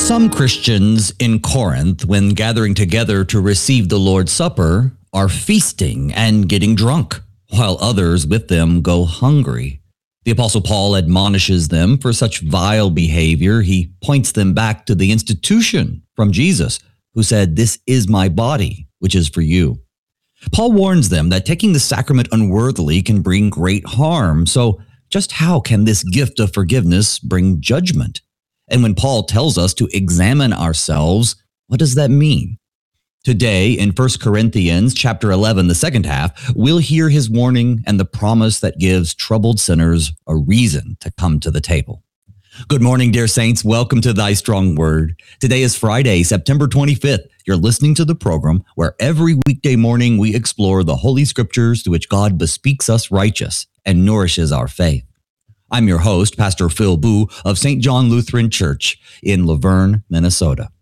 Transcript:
Some Christians in Corinth, when gathering together to receive the Lord's Supper, are feasting and getting drunk, while others with them go hungry. The Apostle Paul admonishes them for such vile behavior. He points them back to the institution from Jesus, who said, "This is my body, which is for you." Paul warns them that taking the sacrament unworthily can bring great harm. So just how can this gift of forgiveness bring judgment? And when Paul tells us to examine ourselves, what does that mean? Today, in 1 Corinthians chapter 11, the second half, we'll hear his warning and the promise that gives troubled sinners a reason to come to the table. Good morning, dear saints. Welcome to Thy Strong Word. Today is Friday, September 25th. You're listening to the program where every weekday morning we explore the Holy Scriptures to which God bespeaks us righteous and nourishes our faith. I'm your host, Pastor Phil Boo of St. John Lutheran Church in Laverne, Minnesota.